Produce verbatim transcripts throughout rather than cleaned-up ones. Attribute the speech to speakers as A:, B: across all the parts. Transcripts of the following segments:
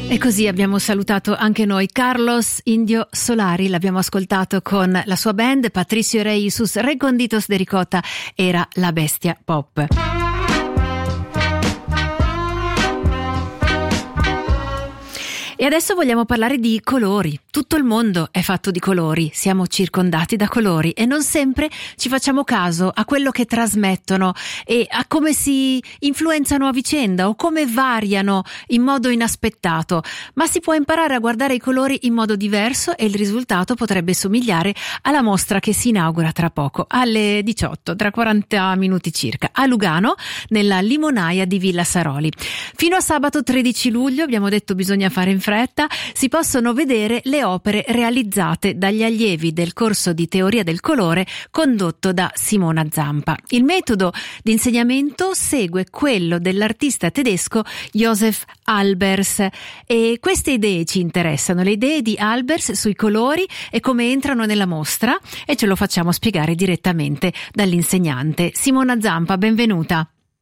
A: E così abbiamo salutato anche noi Carlos Indio Solari, l'abbiamo ascoltato con la sua band, Patricio Rey sus Reconditos de Ricota, era La Bestia Pop. E adesso vogliamo parlare di colori. Tutto il mondo è fatto di colori, siamo circondati da colori e non sempre ci facciamo caso a quello che trasmettono e a come si influenzano a vicenda o come variano in modo inaspettato. Ma si può imparare a guardare i colori in modo diverso e il risultato potrebbe somigliare alla mostra che si inaugura tra poco, alle diciotto, tra quaranta minuti circa, a Lugano, nella Limonaia di Villa Saroli. Fino a sabato tredici luglio, abbiamo detto bisogna fare in fretta, si possono vedere le opere realizzate dagli allievi del corso di teoria del colore condotto da Simona Zampa. Il metodo di insegnamento segue quello dell'artista tedesco Josef Albers e queste idee ci interessano, le idee di Albers sui colori e come entrano nella mostra, e ce lo facciamo spiegare direttamente dall'insegnante. Simona Zampa, benvenuta.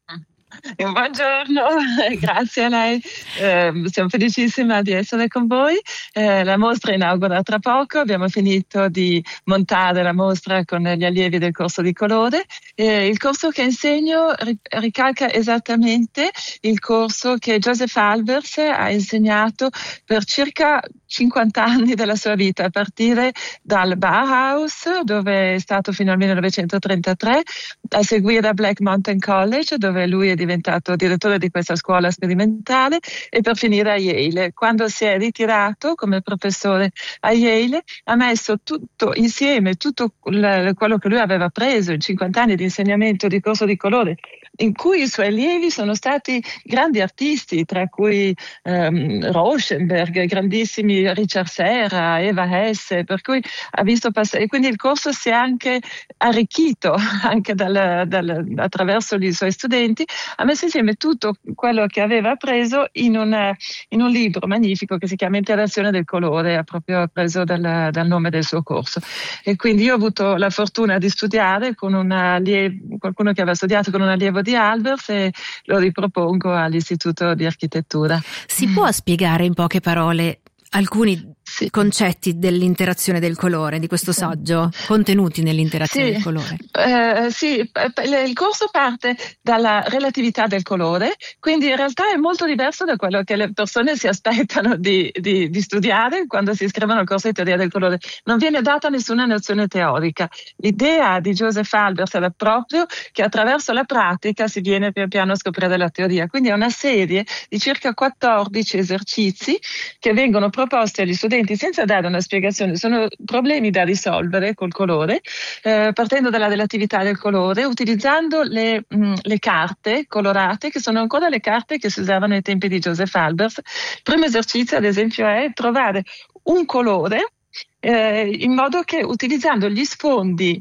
B: Buongiorno, grazie a lei, eh, siamo felicissima di essere con voi. Eh, la mostra inaugura tra poco, abbiamo finito di montare la mostra con gli allievi del corso di colore. Eh, il corso che insegno ricalca esattamente il corso che Josef Albers ha insegnato per circa cinquanta anni della sua vita, a partire dal Bauhaus, dove è stato fino al millenovecentotrentatré, a seguire da Black Mountain College, dove lui è diventato direttore di questa scuola sperimentale, e per finire a Yale. Quando si è ritirato come professore a Yale ha messo tutto insieme, tutto quello che lui aveva preso in cinquanta anni di insegnamento di corso di colore, in cui i suoi allievi sono stati grandi artisti, tra cui um, Rauschenberg, grandissimi Richard Serra, Eva Hesse, per cui ha visto passare, quindi il corso si è anche arricchito anche dal, dal, attraverso i suoi studenti, ha messo insieme tutto quello che aveva preso in un, in un libro magnifico che si chiama Interazione del colore, ha proprio preso dal, dal nome del suo corso. E quindi io ho avuto la fortuna di studiare con un allievo, qualcuno che aveva studiato con un allievo di Albers, e lo ripropongo all'Istituto di Architettura.
A: Si può spiegare in poche parole alcuni sì. concetti dell'interazione del colore di questo saggio, contenuti nell'interazione
B: sì.
A: del colore?
B: Eh, sì, il corso parte dalla relatività del colore, quindi in realtà è molto diverso da quello che le persone si aspettano di, di, di studiare quando si iscrivono al corso di teoria del colore. Non viene data nessuna nozione teorica. L'idea di Josef Albers era proprio che attraverso la pratica si viene pian piano a scoprire la teoria, quindi è una serie di circa quattordici esercizi che vengono proposti agli studenti senza dare una spiegazione. Sono problemi da risolvere col colore, eh, partendo dalla relatività del colore, utilizzando le, mh, le carte colorate, che sono ancora le carte che si usavano ai tempi di Josef Albers. Il primo esercizio, ad esempio, è trovare un colore Eh, in modo che, utilizzando gli sfondi,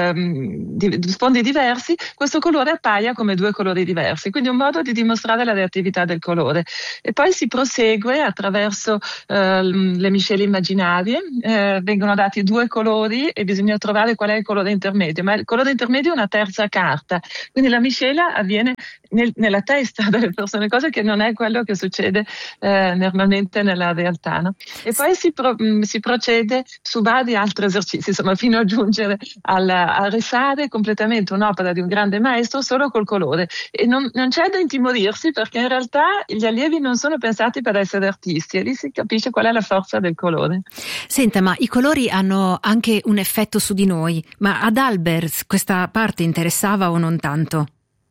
B: ehm, di, sfondi diversi, questo colore appaia come due colori diversi, quindi un modo di dimostrare la relatività del colore. E poi si prosegue attraverso eh, le miscele immaginarie, eh, vengono dati due colori e bisogna trovare qual è il colore intermedio, ma il colore intermedio è una terza carta, quindi la miscela avviene nel, nella testa delle persone, cosa che non è quello che succede eh, normalmente nella realtà, no? E poi si, pro, mh, si procede su vari altri esercizi, insomma, fino a giungere al, a risare completamente un'opera di un grande maestro solo col colore. E non, non c'è da intimorirsi, perché in realtà gli allievi non sono pensati per essere artisti, e lì si capisce qual è la forza del colore.
A: Senta, ma i colori hanno anche un effetto su di noi, ma ad Albers questa parte interessava o non tanto?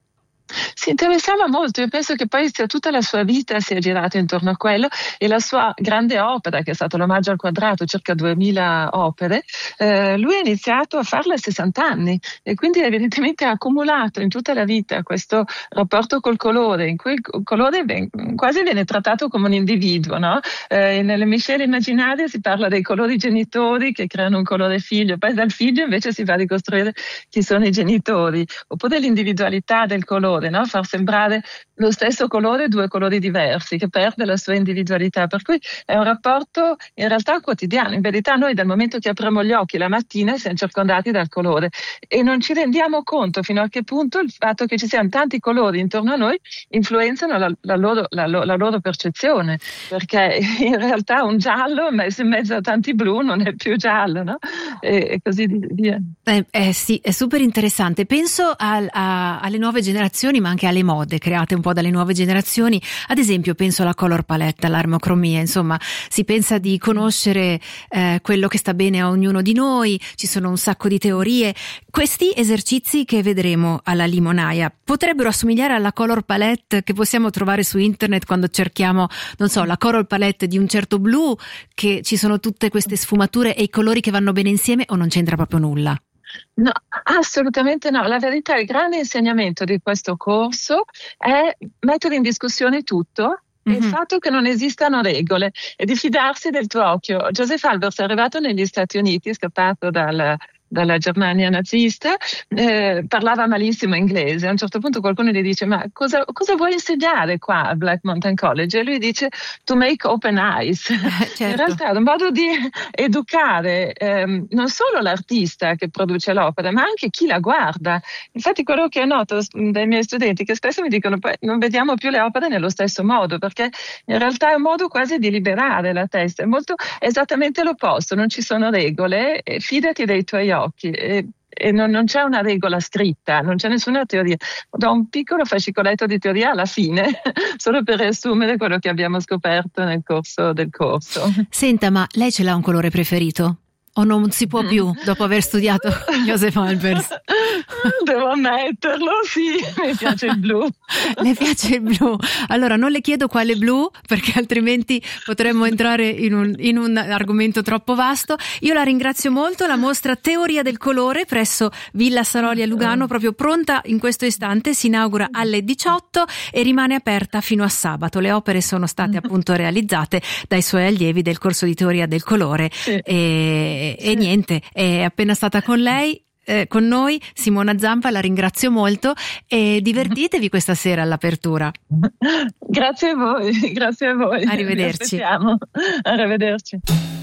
B: Si interessava molto, io penso che poi tutta la sua vita si è girata intorno a quello, e la sua grande opera, che è stato l'Omaggio al quadrato, circa duemila opere, eh, lui ha iniziato a farla a sessanta anni, e quindi evidentemente ha accumulato in tutta la vita questo rapporto col colore, in cui il colore ben, quasi viene trattato come un individuo, no? Eh, nelle miscele immaginarie si parla dei colori genitori che creano un colore figlio, poi dal figlio invece si va a ricostruire chi sono i genitori, oppure l'individualità del colore. colori, no? Far sembrare lo stesso colore due colori diversi, che perde la sua individualità, per cui è un rapporto in realtà quotidiano. In verità noi dal momento che apriamo gli occhi la mattina siamo circondati dal colore e non ci rendiamo conto fino a che punto il fatto che ci siano tanti colori intorno a noi influenzano la, la, loro, la, la loro percezione, perché in realtà un giallo messo in mezzo a tanti blu non è più giallo, no? E, e così via.
A: Eh, eh sì, è super interessante. Penso al, a, alle nuove generazioni, ma anche alle mode create un po' dalle nuove generazioni. Ad esempio penso alla color palette, all'armocromia, insomma si pensa di conoscere eh, quello che sta bene a ognuno di noi, ci sono un sacco di teorie. Questi esercizi che vedremo alla Limonaia potrebbero assomigliare alla color palette che possiamo trovare su internet quando cerchiamo, non so, la color palette di un certo blu, che ci sono tutte queste sfumature e i colori che vanno bene insieme, o non c'entra proprio nulla?
B: No, assolutamente no. La verità, il grande insegnamento di questo corso è mettere in discussione tutto. Mm-hmm. Il fatto che non esistano regole e di fidarsi del tuo occhio. Joseph Albers è arrivato negli Stati Uniti, scappato dal dalla Germania nazista, eh, parlava malissimo inglese. A un certo punto qualcuno gli dice: ma cosa, cosa vuoi insegnare qua a Black Mountain College? E lui dice: to make open eyes. Certo. In realtà è un modo di educare ehm, non solo l'artista che produce l'opera, ma anche chi la guarda. Infatti quello che noto dai miei studenti, che spesso mi dicono: non vediamo più le opere nello stesso modo, perché in realtà è un modo quasi di liberare la testa. È molto esattamente l'opposto, non ci sono regole, e fidati dei tuoi occhi. E, e non, non c'è una regola scritta, non c'è nessuna teoria. Do un piccolo fascicoletto di teoria alla fine, solo per riassumere quello che abbiamo scoperto nel corso del corso.
A: Senta, ma lei ce l'ha un colore preferito? O non si può più, dopo aver studiato Joseph Albers?
B: Devo ammetterlo, sì, mi piace il blu.
A: Le piace il blu? Allora non le chiedo quale blu, perché altrimenti potremmo entrare in un, in un argomento troppo vasto. Io la ringrazio molto. La mostra Teoria del colore presso Villa Saroli a Lugano, proprio pronta in questo istante, si inaugura alle diciotto e rimane aperta fino a sabato. Le opere sono state appunto realizzate dai suoi allievi del corso di Teoria del colore. Sì. e E niente, è appena stata con lei, eh, con noi, Simona Zampa, la ringrazio molto e divertitevi questa sera all'apertura.
B: Grazie a voi, grazie a voi.
A: Arrivederci.
B: Arrivederci.